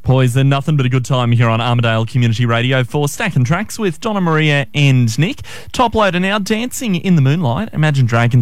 Poison, nothing but a good time here on Armidale Community Radio for Stacking Tracks with Donna Maria and Nick. Top loader now, Dancing in the Moonlight, Imagine Dragons.